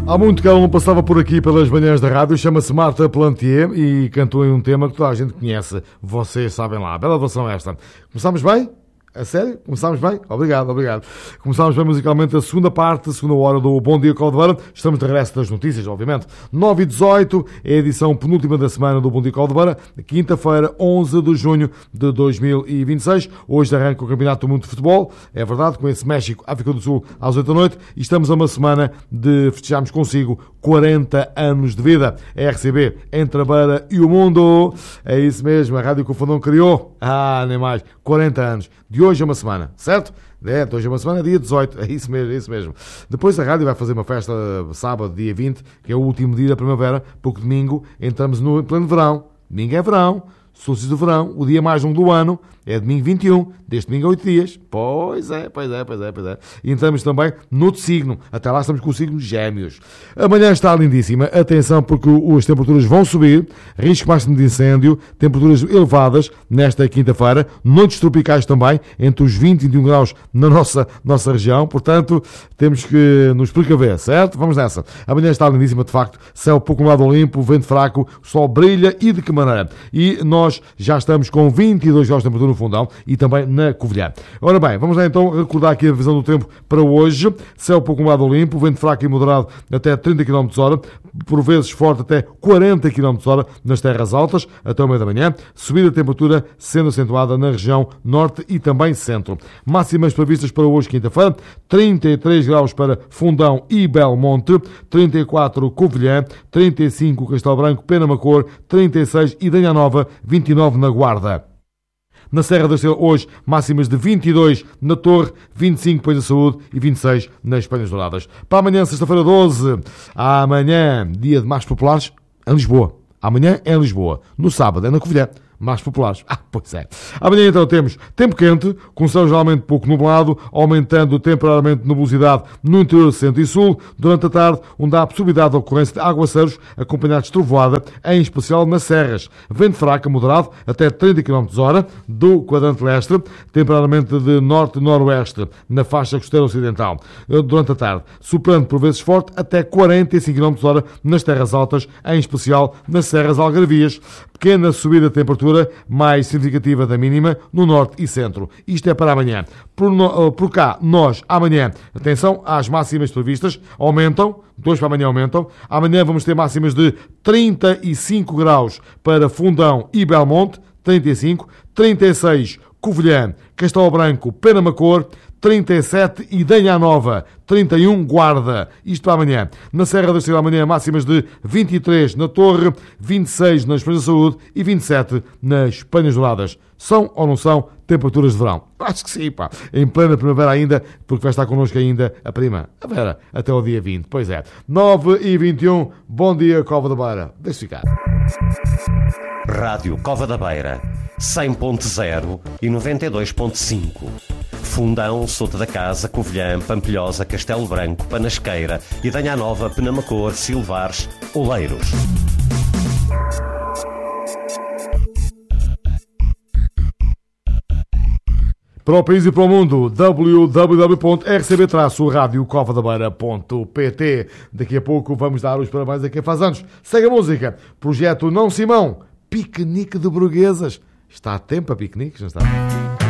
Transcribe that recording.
Há muito que ela não passava por aqui pelas manhãs da rádio, chama-se Marta Plantier e cantou em um tema que toda a gente conhece. Vocês sabem lá. Bela versão esta. Começamos bem? A sério? Começámos bem? Obrigado. Começámos bem musicalmente a segunda parte, a segunda hora do Bom Dia Caldebeira. Estamos de regresso das notícias, obviamente. 9h18 é a edição penúltima da semana do Bom Dia Caldebeira. Quinta-feira, 11 de junho de 2026. Hoje arranca o Campeonato do Mundo de Futebol. É verdade, com esse México, África do Sul, às 8 da noite. E estamos a uma semana de festejarmos consigo 40 anos de vida. A RCB, entre a Beira e o mundo. É isso mesmo, a rádio que o Fundão criou. Nem mais. 40 anos. De hoje a uma semana, certo? De hoje a uma semana, dia 18. É isso mesmo. Depois a rádio vai fazer uma festa sábado, dia 20, que é o último dia da primavera, porque domingo entramos no pleno verão. Domingo é verão, solstício do verão, o dia mais longo do ano. É domingo 21, deste domingo a 8 dias. Pois é. E entramos também no outro signo. Até lá estamos com o signo Gêmeos. Amanhã está lindíssima. Atenção, porque as temperaturas vão subir. Risco máximo de incêndio. Temperaturas elevadas nesta quinta-feira. Noites tropicais também, entre os 20 e 21 graus na nossa região. Portanto, temos que nos precaver, certo? Vamos nessa. Amanhã está lindíssima, de facto. Céu pouco lado limpo, vento fraco, o sol brilha e de que maneira? E nós já estamos com 22 graus de temperatura Fundão e também na Covilhã. Ora bem, vamos lá então recordar aqui a visão do tempo para hoje. Céu pouco nublado limpo, vento fraco e moderado até 30 km/h, por vezes forte até 40 km/h nas terras altas, até o meio da manhã. Subida de temperatura sendo acentuada na região norte e também centro. Máximas previstas para hoje, quinta-feira: 33 graus para Fundão e Belmonte, 34 Covilhã, 35 Castelo Branco, Penamacor, 36 e Danha Nova, 29 na Guarda. Na Serra da Estrela, hoje, máximas de 22 na Torre, 25 depois da Saúde e 26 nas Penhas Douradas. Para amanhã, sexta-feira 12, amanhã, dia de marchas populares, em Lisboa. Amanhã é em Lisboa. No sábado é na Covilhã. Mais populares. Pois é. Amanhã então temos tempo quente, com céu geralmente pouco nublado, aumentando temporariamente a nebulosidade no interior centro e sul. Durante a tarde, onde há a possibilidade de ocorrência de aguaceiros, acompanhados de trovoada, em especial nas serras. Vento fraco, moderado, até 30 km/h do quadrante leste, temporariamente de norte-noroeste, na faixa costeira ocidental. Durante a tarde, soprando por vezes forte, até 45 km/h nas terras altas, em especial nas serras algarvias. Pequena subida de temperatura, mais significativa da mínima no norte e centro. Isto é para amanhã. Por cá, nós, amanhã, atenção às máximas previstas, aumentam, de hoje para amanhã aumentam. Amanhã vamos ter máximas de 35 graus para Fundão e Belmonte, 35, 36 Covilhã, Castelo Branco, Penamacor, 37 e Danha Nova, 31 Guarda. Isto para amanhã. Na Serra da Estrela, amanhã máximas de 23 na Torre, 26 nas Penhas da Saúde e 27 nas Penhas Douradas. São ou não são temperaturas de verão? Acho que sim, pá. Em plena primavera ainda, porque vai estar connosco ainda a primavera, até o dia 20. Pois é. 9h21, bom dia, Cova da Beira. Deixa ficar. Rádio Cova da Beira, 100.0 e 92.5. Fundão, Souto da Casa, Covilhã, Pampilhosa, Castelo Branco, Panasqueira e Danha Nova, Penamacor, Silvares, Oleiros. Para o país e para o mundo, www.rcb-radiocovadabeira.pt. Daqui a pouco vamos dar os parabéns a quem faz anos. Segue a música. Projeto Não Simão. Piquenique de Burguesas. Está a tempo a piqueniques, não está?